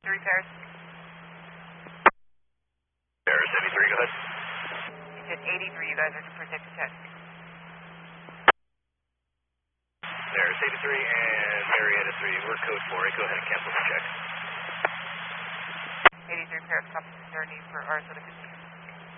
pairs. Paris 83, go ahead. You said 83, you guys are for safety check. Paris 83 and Marietta 3, we're code 4, go ahead and cancel the check. 83 Paris, copy, is there a need for RSO to continue?